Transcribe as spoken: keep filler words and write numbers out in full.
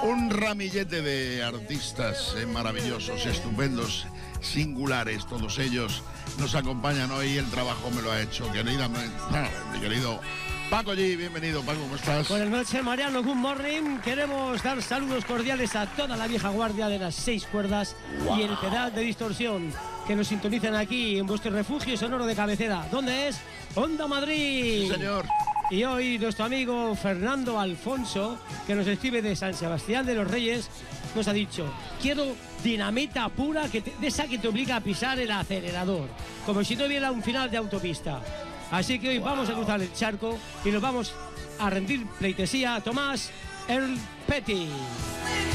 Un ramillete de artistas eh, maravillosos, estupendos, singulares, todos ellos nos acompañan hoy. El trabajo me lo ha hecho, queridamente, mi querido Paco G. Bienvenido, Paco, ¿cómo estás? Buenas noches, Mariano, good morning. Queremos dar saludos cordiales a toda la vieja guardia de las seis cuerdas wow. y el pedal de distorsión que nos sintonizan aquí en vuestro refugio sonoro de cabecera. ¿Dónde es? Onda Madrid. Sí, señor. Y hoy nuestro amigo Fernando Alfonso, que nos escribe de San Sebastián de los Reyes, nos ha dicho: quiero dinamita pura, que te, de esa que te obliga a pisar el acelerador, como si no hubiera un final de autopista. Así que hoy wow. vamos a cruzar el charco y nos vamos a rendir pleitesía a Tomás Earl Petty.